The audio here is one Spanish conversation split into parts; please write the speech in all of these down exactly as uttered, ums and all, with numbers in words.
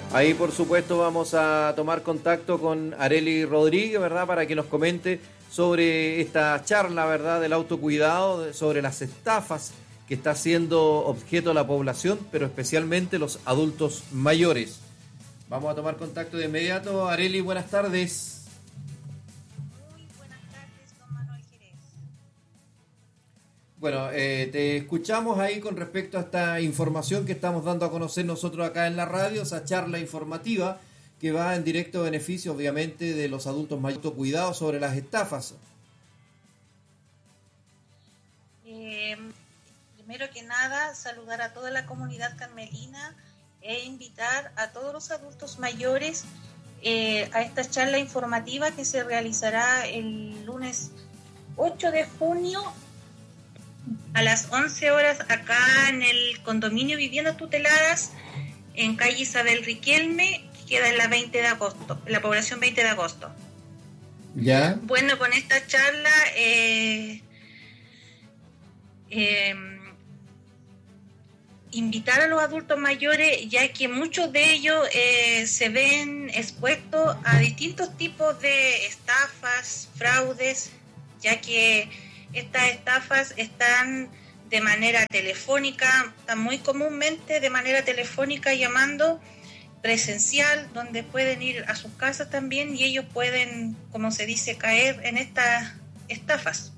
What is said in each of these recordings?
Ahí, por supuesto, vamos a tomar contacto con Arely Rodríguez, ¿verdad?, para que nos comente sobre esta charla, ¿verdad?, del autocuidado, sobre las estafas que está siendo objeto la población, pero especialmente los adultos mayores. Vamos a tomar contacto de inmediato. Arely, buenas tardes. Bueno, eh, te escuchamos ahí con respecto a esta información que estamos dando a conocer nosotros acá en la radio, esa charla informativa que va en directo beneficio, obviamente, de los adultos mayores. Cuidado sobre las estafas. Eh, primero que nada, saludar a toda la comunidad carmelina e invitar a todos los adultos mayores eh, a esta charla informativa que se realizará el lunes ocho de junio a las once horas acá en el condominio Viviendas Tuteladas en calle Isabel Riquelme, que queda en la veinte de agosto, en la población veinte de agosto. ¿Ya? Bueno, con esta charla eh, eh, invitar a los adultos mayores, ya que muchos de ellos eh, se ven expuestos a distintos tipos de estafas, fraudes, ya que estas estafas están de manera telefónica, están muy comúnmente de manera telefónica llamando, presencial, donde pueden ir a sus casas también y ellos pueden, como se dice, caer en estas estafas.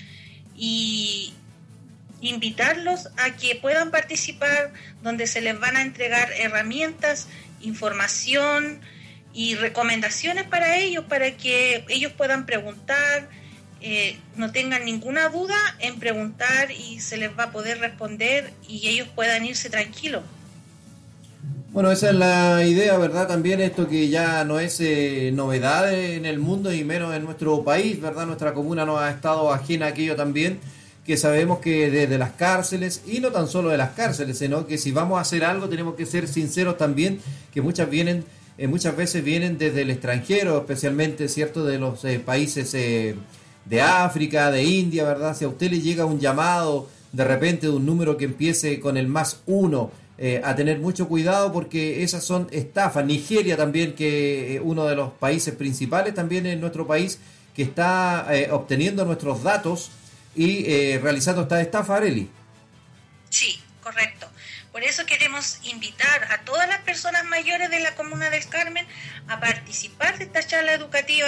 Y invitarlos a que puedan participar, donde se les van a entregar herramientas, información y recomendaciones para ellos, para que ellos puedan preguntar, Eh, no tengan ninguna duda en preguntar y se les va a poder responder y ellos puedan irse tranquilos. Bueno, esa es la idea, ¿verdad? También esto que ya no es eh, novedad en el mundo y menos en nuestro país, ¿verdad? Nuestra comuna no ha estado ajena a aquello también, que sabemos que desde las cárceles, y no tan solo de las cárceles, sino que si vamos a hacer algo tenemos que ser sinceros también, que muchas vienen, eh, muchas veces vienen desde el extranjero, especialmente, ¿cierto?, de los eh, países eh, de África, de India, ¿verdad? Si a usted le llega un llamado de repente de un número que empiece con el más uno, eh, a tener mucho cuidado porque esas son estafas. Nigeria también, que eh, uno de los países principales también en nuestro país, que está eh, obteniendo nuestros datos y eh, realizando esta estafa, Arely. Sí, correcto. Por eso queremos invitar a todas las personas mayores de la Comuna del Carmen a participar de esta charla educativa,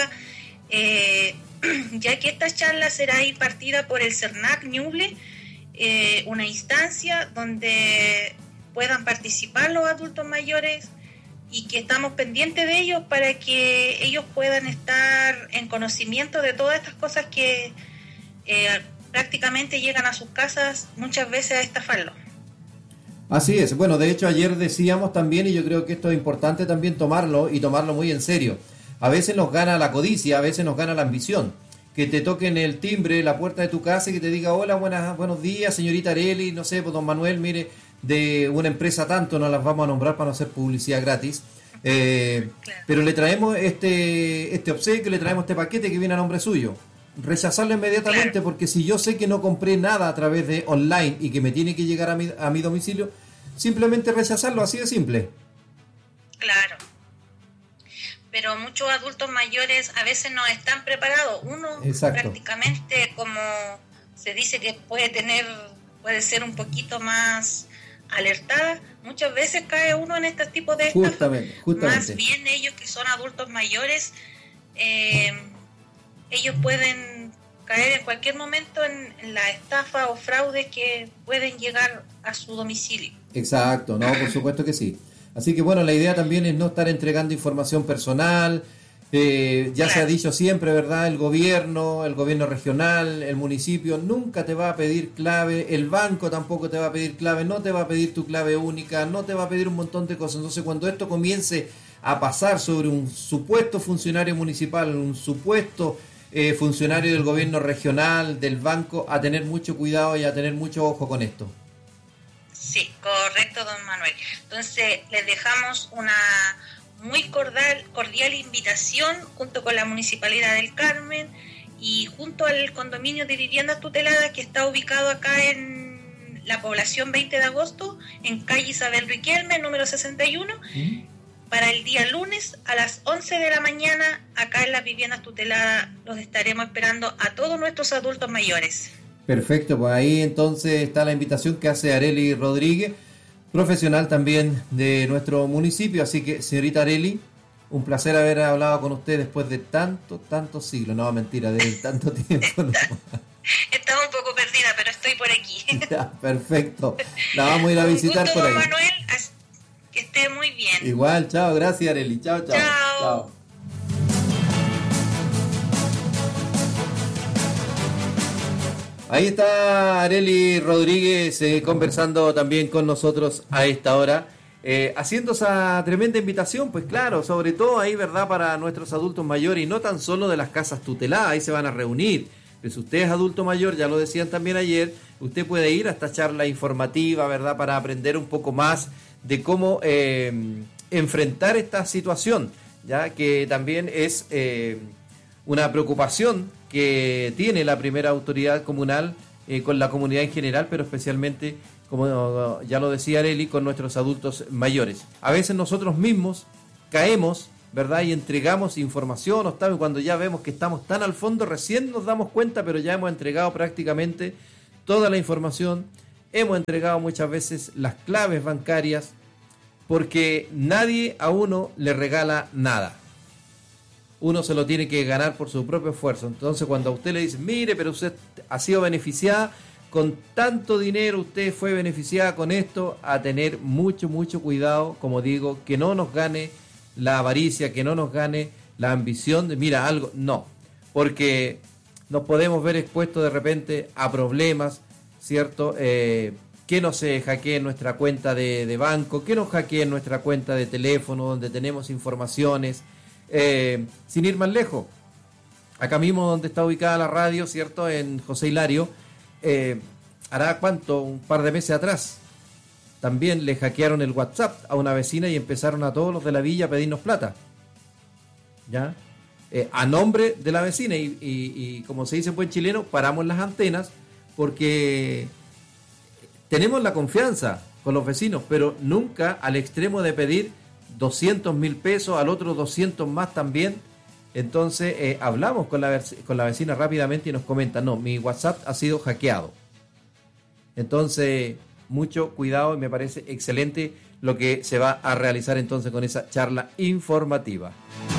eh, ya que esta charla será impartida por el CERNAC Ñuble, eh, una instancia donde puedan participar los adultos mayores y que estamos pendientes de ellos para que ellos puedan estar en conocimiento de todas estas cosas que eh, prácticamente llegan a sus casas muchas veces a estafarlos. Así es. Bueno, de hecho ayer decíamos también, y yo creo que esto es importante también tomarlo y tomarlo muy en serio. A veces nos gana la codicia, a veces nos gana la ambición. Que te toquen el timbre, la puerta de tu casa y que te diga, hola, buenas, buenos días, señorita Arely, no sé, pues don Manuel, mire, de una empresa tanto, no las vamos a nombrar para no hacer publicidad gratis. Eh, claro. Pero le traemos este, este obsequio, le traemos este paquete que viene a nombre suyo. Rechazarlo inmediatamente, claro. Porque si yo sé que no compré nada a través de online y que me tiene que llegar a mi, a mi domicilio, simplemente rechazarlo, así de simple. Claro. Pero muchos adultos mayores a veces no están preparados. Uno Exacto. prácticamente, como se dice que puede tener, puede ser un poquito más alertada, muchas veces cae uno en este tipo de estafas. Justamente, justamente. Más bien ellos que son adultos mayores, eh, ellos pueden caer en cualquier momento en, en la estafa o fraude que pueden llegar a su domicilio. Exacto, no, por supuesto que sí. Así que bueno, la idea también es no estar entregando información personal, eh, ya claro. Se ha dicho siempre, ¿verdad? El gobierno, el gobierno regional, el municipio, nunca te va a pedir clave, el banco tampoco te va a pedir clave, no te va a pedir tu clave única, no te va a pedir un montón de cosas. Entonces cuando esto comience a pasar sobre un supuesto funcionario municipal, un supuesto eh, funcionario del gobierno regional, del banco, a tener mucho cuidado y a tener mucho ojo con esto. Sí, correcto, don Manuel. Entonces, les dejamos una muy cordial, cordial invitación junto con la Municipalidad del Carmen y junto al condominio de viviendas tuteladas que está ubicado acá en la población veinte de agosto, en calle Isabel Riquelme, número sesenta y uno. ¿Mm? para el día lunes a las once de la mañana, acá en las viviendas tuteladas, los estaremos esperando a todos nuestros adultos mayores. Perfecto, pues ahí entonces está la invitación que hace Arely Rodríguez, profesional también de nuestro municipio. Así que, señorita Arely, un placer haber hablado con usted después de tanto, tantos siglos. No, mentira, de tanto tiempo. No. Estaba un poco perdida, pero estoy por aquí. Ya, perfecto. La vamos a ir a visitar gusto, por ahí. Manuel, que esté muy bien. Igual, chao, gracias Arely. Chao, chao. Chao. Chao. Ahí está Arely Rodríguez eh, conversando también con nosotros a esta hora, eh, haciendo esa tremenda invitación, pues claro, sobre todo ahí, ¿verdad?, para nuestros adultos mayores, y no tan solo de las casas tuteladas, ahí se van a reunir. Pues si usted es adulto mayor, ya lo decían también ayer, usted puede ir a esta charla informativa, ¿verdad?, para aprender un poco más de cómo eh, enfrentar esta situación, ya que también es eh, una preocupación que tiene la primera autoridad comunal eh, con la comunidad en general, pero especialmente, como ya lo decía Arely, con nuestros adultos mayores. A veces nosotros mismos caemos, ¿verdad?, y entregamos información, Octavio, cuando ya vemos que estamos tan al fondo, recién nos damos cuenta, pero ya hemos entregado prácticamente toda la información, hemos entregado muchas veces las claves bancarias, porque nadie a uno le regala nada. Uno se lo tiene que ganar por su propio esfuerzo. Entonces, cuando a usted le dicen, mire, pero usted ha sido beneficiada con tanto dinero, usted fue beneficiada con esto, a tener mucho, mucho cuidado, como digo, que no nos gane la avaricia, que no nos gane la ambición de, mira, algo, no, porque nos podemos ver expuestos de repente a problemas, ¿cierto?, eh, que nos se hackeen nuestra cuenta de, de banco, que nos hackeen nuestra cuenta de teléfono, donde tenemos informaciones. Eh, sin ir más lejos, acá mismo donde está ubicada la radio, ¿cierto?, en José Hilario, eh, hará cuánto, un par de meses atrás, también le hackearon el WhatsApp a una vecina y empezaron a todos los de la villa a pedirnos plata, ¿ya? Eh, a nombre de la vecina, y, y, y como se dice en buen chileno, paramos las antenas porque tenemos la confianza con los vecinos, pero nunca al extremo de pedir doscientos mil pesos, al otro doscientos más también. Entonces eh, hablamos con la, con la vecina rápidamente y nos comenta, no, mi WhatsApp ha sido hackeado. Entonces, mucho cuidado, y me parece excelente lo que se va a realizar entonces con esa charla informativa.